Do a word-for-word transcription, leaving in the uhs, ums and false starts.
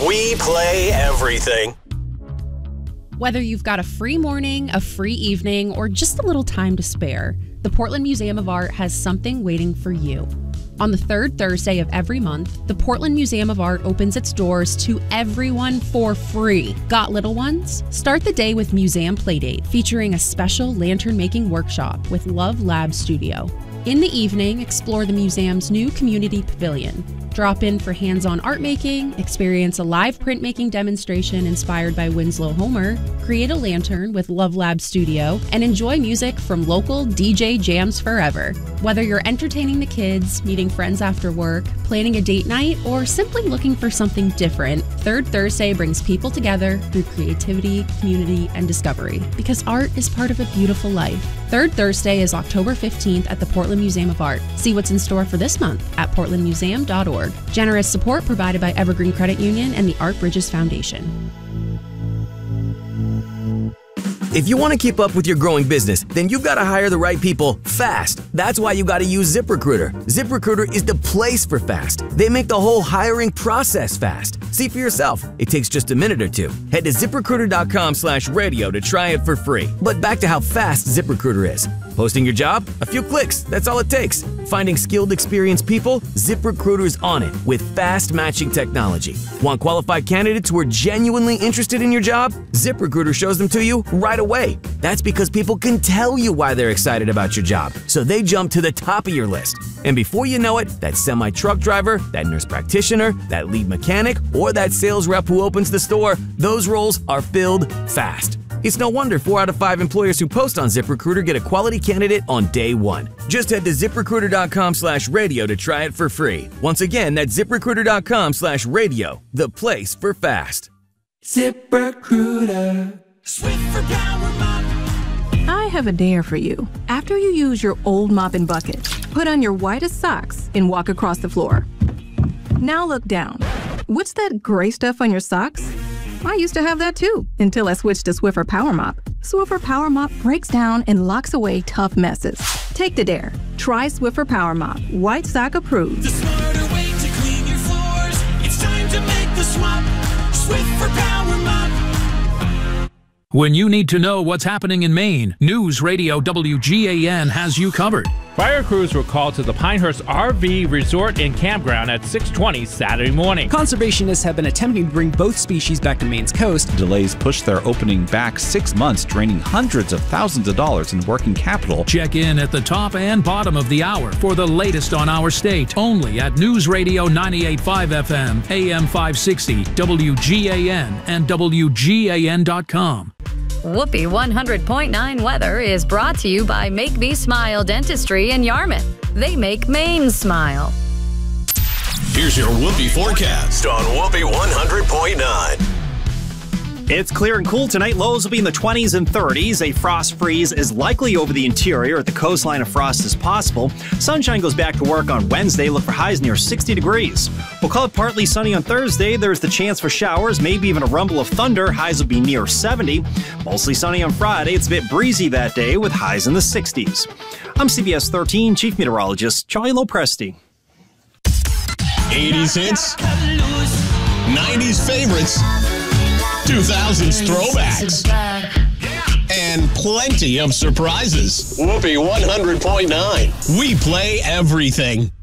We play everything. Whether you've got a free morning, a free evening, or just a little time to spare, the Portland Museum of Art has something waiting for you. On the third Thursday of every month, the Portland Museum of Art opens its doors to everyone for free. Got little ones? Start the day with Museum Playdate, featuring a special lantern-making workshop with Love Lab Studio. In the evening, explore the museum's new community pavilion. Drop in for hands-on art making, experience a live printmaking demonstration inspired by Winslow Homer, create a lantern with Love Lab Studio, and enjoy music from local D J jams forever. Whether you're entertaining the kids, meeting friends after work, planning a date night, or simply looking for something different, Third Thursday brings people together through creativity, community, and discovery. Because art is part of a beautiful life. Third Thursday is October fifteenth at the Portland Museum of Art. See what's in store for this month at portland museum dot org. Generous support provided by Evergreen Credit Union and the Art Bridges Foundation. If you want to keep up with your growing business, then you've got to hire the right people fast. That's why you got to use ZipRecruiter. ZipRecruiter is the place for fast. They make the whole hiring process fast. See for yourself. It takes just a minute or two. Head to ZipRecruiter.com slash radio to try it for free. But back to how fast ZipRecruiter is. Posting your job? A few clicks. That's all it takes. Finding skilled, experienced people? ZipRecruiter's on it with fast matching technology. Want qualified candidates who are genuinely interested in your job? ZipRecruiter shows them to you right away. That's because people can tell you why they're excited about your job, so they jump to the top of your list. And before you know it, that semi-truck driver, that nurse practitioner, that lead mechanic, or that sales rep who opens the store, those roles are filled fast. It's no wonder four out of five employers who post on ZipRecruiter get a quality candidate on day one. Just head to ZipRecruiter.com slash radio to try it for free. Once again, that's ZipRecruiter.com slash radio, the place for fast. ZipRecruiter. Swiffer Power Mop. I have a dare for you. After you use your old mop and bucket, put on your whitest socks and walk across the floor. Now look down. What's that gray stuff on your socks? I used to have that too, until I switched to Swiffer Power Mop. Swiffer Power Mop breaks down and locks away tough messes. Take the dare. Try Swiffer Power Mop. White sock approved. The smarter way to clean your floors. It's time to make the swap. Swiffer Power Mop. When you need to know what's happening in Maine, News Radio W G A N has you covered. Fire crews were called to the Pinehurst R V Resort and Campground at six twenty Saturday morning. Conservationists have been attempting to bring both species back to Maine's coast. Delays pushed their opening back six months, draining hundreds of thousands of dollars in working capital. Check in at the top and bottom of the hour for the latest on our state, only at News Radio ninety-eight point five F M, A M five sixty, W G A N, and W G A N dot com. Whoopee one hundred point nine weather is brought to you by Make Me Smile Dentistry in Yarmouth. They make Maine smile. Here's your Whoopee forecast on Whoopee one hundred point nine. It's clear and cool tonight. Lows will be in the twenties and thirties. A frost freeze is likely over the interior. At the coastline, a frost is possible. Sunshine goes back to work on Wednesday. Look for highs near sixty degrees. We'll call it partly sunny on Thursday. There's the chance for showers, maybe even a rumble of thunder. Highs will be near seventy. Mostly sunny on Friday. It's a bit breezy that day with highs in the sixties. I'm C B S thirteen Chief Meteorologist Charlie Lopresti. eighties hits, nineties favorites, two thousands throwbacks, and plenty of surprises. Whoopee one hundred point nine. We play everything.